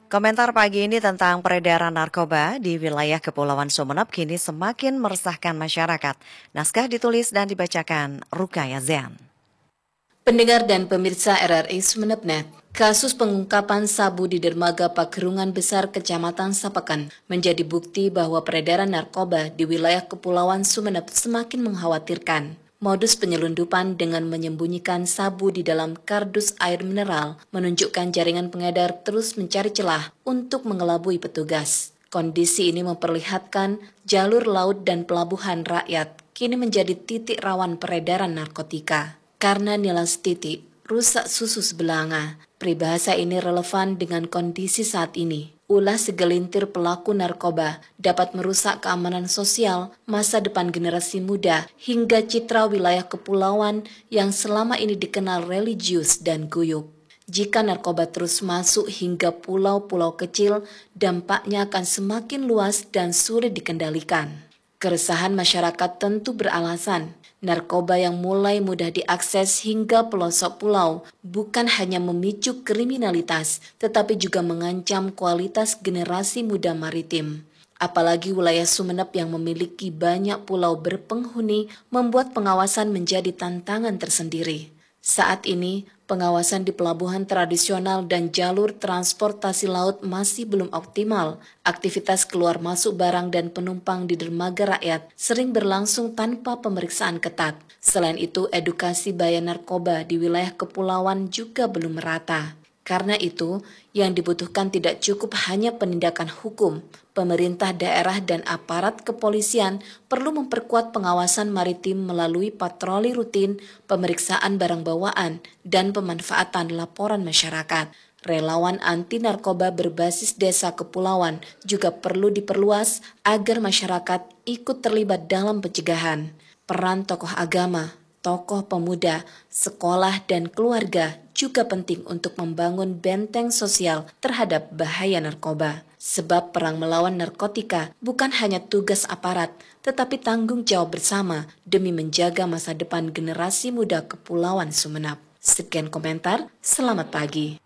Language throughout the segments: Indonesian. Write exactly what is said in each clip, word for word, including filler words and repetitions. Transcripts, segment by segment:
Komentar pagi ini tentang peredaran narkoba di wilayah Kepulauan Sumeneb kini semakin meresahkan masyarakat. Naskah ditulis dan dibacakan Rukaya Zian. Pendengar dan pemirsa R R I Sumeneb Net, kasus pengungkapan sabu di dermaga Pagerungan Besar Kecamatan Sapekan menjadi bukti bahwa peredaran narkoba di wilayah Kepulauan Sumeneb semakin mengkhawatirkan. Modus penyelundupan dengan menyembunyikan sabu di dalam kardus air mineral menunjukkan jaringan pengedar terus mencari celah untuk mengelabui petugas. Kondisi ini memperlihatkan jalur laut dan pelabuhan rakyat kini menjadi titik rawan peredaran narkotika. Karena nilai titik rusak susu sebelanga, peribahasa ini relevan dengan kondisi saat ini. Ulah segelintir pelaku narkoba dapat merusak keamanan sosial, masa depan generasi muda, hingga citra wilayah kepulauan yang selama ini dikenal religius dan guyup. Jika narkoba terus masuk hingga pulau-pulau kecil, dampaknya akan semakin luas dan sulit dikendalikan. Keresahan masyarakat tentu beralasan. Narkoba yang mulai mudah diakses hingga pelosok pulau bukan hanya memicu kriminalitas, tetapi juga mengancam kualitas generasi muda maritim. Apalagi wilayah Sumeneb yang memiliki banyak pulau berpenghuni membuat pengawasan menjadi tantangan tersendiri. Saat ini, pengawasan di pelabuhan tradisional dan jalur transportasi laut masih belum optimal. Aktivitas keluar masuk barang dan penumpang di dermaga rakyat sering berlangsung tanpa pemeriksaan ketat. Selain itu, edukasi bahaya narkoba di wilayah kepulauan juga belum merata. Karena itu, yang dibutuhkan tidak cukup hanya penindakan hukum. Pemerintah daerah dan aparat kepolisian perlu memperkuat pengawasan maritim melalui patroli rutin, pemeriksaan barang bawaan, dan pemanfaatan laporan masyarakat. Relawan anti narkoba berbasis desa kepulauan juga perlu diperluas agar masyarakat ikut terlibat dalam pencegahan. Peran tokoh agama, tokoh pemuda, sekolah, dan keluarga juga penting untuk membangun benteng sosial terhadap bahaya narkoba. Sebab perang melawan narkotika bukan hanya tugas aparat, tetapi tanggung jawab bersama demi menjaga masa depan generasi muda Kepulauan Sumeneb. Sekian komentar, selamat pagi.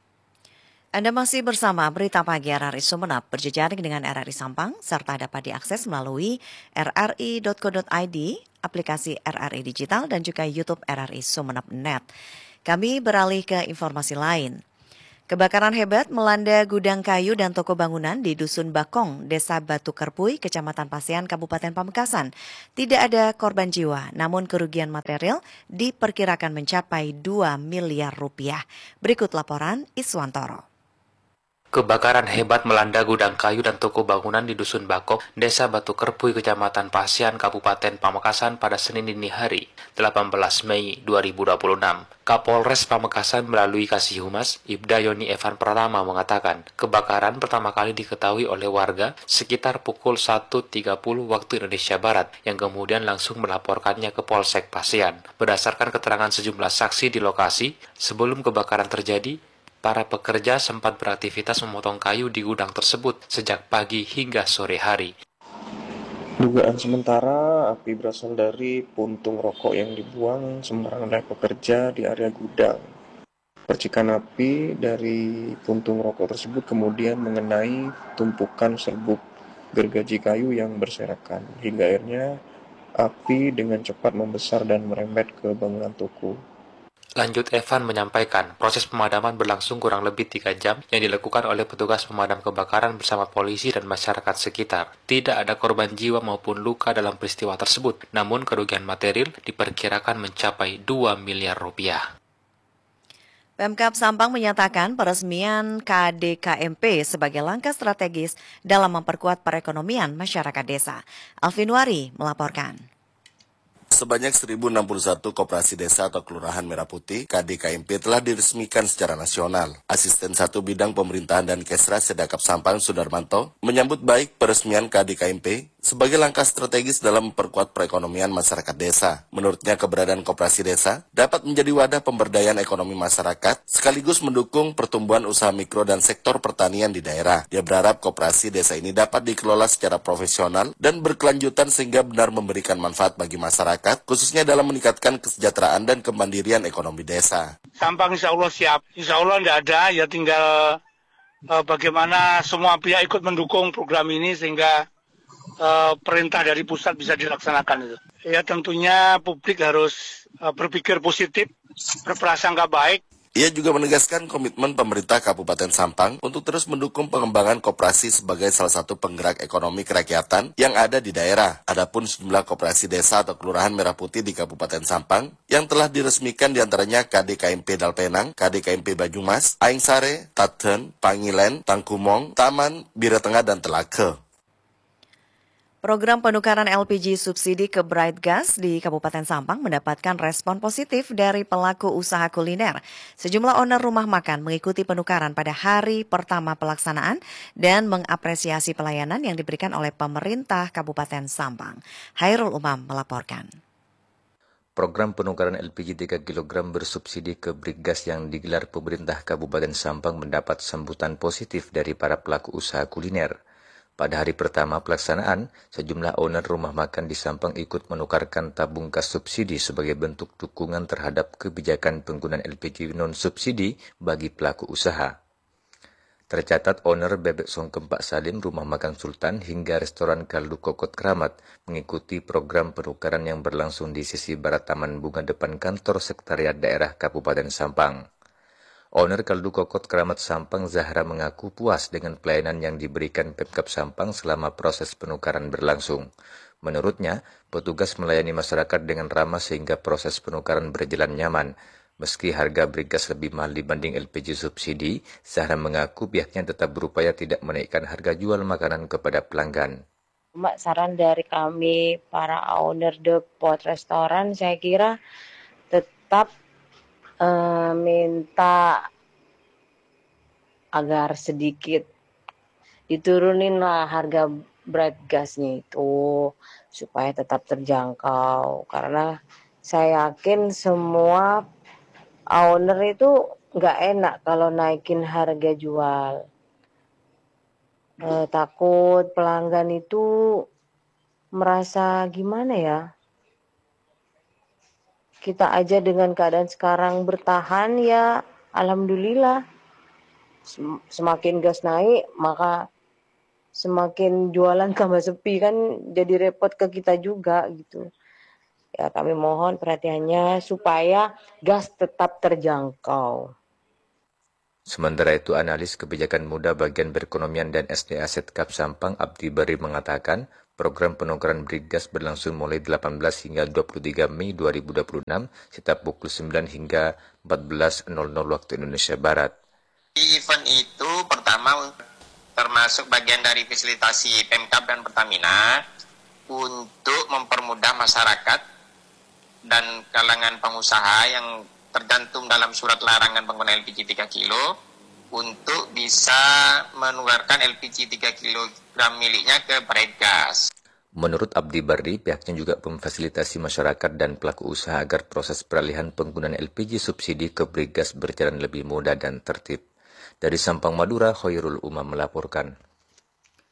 Anda masih bersama Berita Pagi R R I Sumeneb berjejaring dengan R R I Sampang serta dapat diakses melalui r r i dot co dot i d, aplikasi R R I Digital dan juga YouTube R R I Sumeneb Net. Kami beralih ke informasi lain. Kebakaran hebat melanda gudang kayu dan toko bangunan di Dusun Bakong, Desa Batu Kerpui, Kecamatan Pasean, Kabupaten Pamekasan. Tidak ada korban jiwa, namun kerugian material diperkirakan mencapai dua miliar rupiah. Berikut laporan Iswantoro. Kebakaran hebat melanda gudang kayu dan toko bangunan di Dusun Bakong, Desa Batu Kerpui, Kecamatan Pasean, Kabupaten Pamekasan pada Senin dini hari, delapan belas Mei dua ribu dua puluh enam. Kapolres Pamekasan melalui Kasih Humas, Ibda Yoni Evan Pratama mengatakan, kebakaran pertama kali diketahui oleh warga sekitar pukul satu tiga puluh waktu Indonesia Barat, yang kemudian langsung melaporkannya ke Polsek Pasean. Berdasarkan keterangan sejumlah saksi di lokasi, sebelum kebakaran terjadi, para pekerja sempat beraktivitas memotong kayu di gudang tersebut sejak pagi hingga sore hari. Dugaan sementara api berasal dari puntung rokok yang dibuang sembarangan oleh pekerja di area gudang. Percikan api dari puntung rokok tersebut kemudian mengenai tumpukan serbuk gergaji kayu yang berserakan. Hingga akhirnya api dengan cepat membesar dan merembet ke bangunan toko. Lanjut Evan menyampaikan, proses pemadaman berlangsung kurang lebih tiga jam yang dilakukan oleh petugas pemadam kebakaran bersama polisi dan masyarakat sekitar. Tidak ada korban jiwa maupun luka dalam peristiwa tersebut, namun kerugian material diperkirakan mencapai dua miliar rupiah. Pemkab Sampang menyatakan peresmian K D K M P sebagai langkah strategis dalam memperkuat perekonomian masyarakat desa. Alvin Wari melaporkan. Sebanyak seribu enam puluh satu koperasi desa atau kelurahan Merah Putih, K D K M P telah diresmikan secara nasional. Asisten satu bidang pemerintahan dan Kesra Sedakap Sampang Sudarmanto menyambut baik peresmian K D K M P sebagai langkah strategis dalam memperkuat perekonomian masyarakat desa. Menurutnya keberadaan koperasi desa dapat menjadi wadah pemberdayaan ekonomi masyarakat sekaligus mendukung pertumbuhan usaha mikro dan sektor pertanian di daerah. Dia berharap koperasi desa ini dapat dikelola secara profesional dan berkelanjutan sehingga benar memberikan manfaat bagi masyarakat, khususnya dalam meningkatkan kesejahteraan dan kemandirian ekonomi desa. Sampang insya Allah siap, insya Allah tidak ada, ya tinggal uh, bagaimana semua pihak ikut mendukung program ini sehingga uh, perintah dari pusat bisa dilaksanakan itu. Ya tentunya publik harus uh, berpikir positif, berprasangka baik. Ia juga menegaskan komitmen pemerintah Kabupaten Sampang untuk terus mendukung pengembangan koperasi sebagai salah satu penggerak ekonomi kerakyatan yang ada di daerah. Adapun sejumlah koperasi desa atau kelurahan Merah Putih di Kabupaten Sampang yang telah diresmikan diantaranya K D K M P Dalpenang, K D K M P Banyumas, Aing Sare, Taten, Pangilen, Tangkumong, Taman, Bira Tengah, dan Telake. Program penukaran L P G subsidi ke Bright Gas di Kabupaten Sampang mendapatkan respon positif dari pelaku usaha kuliner. Sejumlah owner rumah makan mengikuti penukaran pada hari pertama pelaksanaan dan mengapresiasi pelayanan yang diberikan oleh pemerintah Kabupaten Sampang. Hairul Umam melaporkan. Program penukaran L P G tiga kilogram bersubsidi ke Bright Gas yang digelar pemerintah Kabupaten Sampang mendapat sambutan positif dari para pelaku usaha kuliner. Pada hari pertama pelaksanaan, sejumlah owner rumah makan di Sampang ikut menukarkan tabung gas subsidi sebagai bentuk dukungan terhadap kebijakan penggunaan L P G non-subsidi bagi pelaku usaha. Tercatat owner Bebek Songkem Pak Salim, Rumah Makan Sultan, hingga restoran Kaldu Kokot Keramat mengikuti program penukaran yang berlangsung di sisi barat Taman Bunga depan kantor Sekretariat Daerah Kabupaten Sampang. Owner Kaldu Kokot Keramat Sampang, Zahra, mengaku puas dengan pelayanan yang diberikan Pemkab Sampang selama proses penukaran berlangsung. Menurutnya, petugas melayani masyarakat dengan ramah sehingga proses penukaran berjalan nyaman. Meski harga Brigas lebih mahal dibanding L P G subsidi, Zahra mengaku pihaknya tetap berupaya tidak menaikkan harga jual makanan kepada pelanggan. Cuma saran dari kami para owner depot restoran, saya kira tetap Uh, minta agar sedikit diturunin lah harga Bright Gasnya itu supaya tetap terjangkau, karena saya yakin semua owner itu nggak enak kalau naikin harga jual. Uh, takut pelanggan itu merasa gimana ya, kita aja dengan keadaan sekarang bertahan ya, alhamdulillah. Semakin gas naik, maka semakin jualan tambah sepi, kan jadi repot ke kita juga gitu. Ya kami mohon perhatiannya supaya gas tetap terjangkau. Sementara itu, analis kebijakan muda bagian perekonomian dan S D A Setkap Sampang, Abdi Bari, mengatakan program penukaran Bright Gas berlangsung mulai delapan belas hingga dua puluh tiga Mei dua ribu dua puluh enam setiap pukul sembilan hingga empat belas waktu Indonesia Barat. Event itu pertama termasuk bagian dari fasilitasi Pemkab dan Pertamina untuk mempermudah masyarakat dan kalangan pengusaha yang tergantung dalam surat larangan penggunaan L P G tiga kilo untuk bisa menukarkan L P G tiga kilogram miliknya ke Bright Gas. Menurut Abdi Bardi, pihaknya juga memfasilitasi masyarakat dan pelaku usaha agar proses peralihan penggunaan L P G subsidi ke Bright Gas berjalan lebih mudah dan tertib. Dari Sampang, Madura, Khairul Umam melaporkan.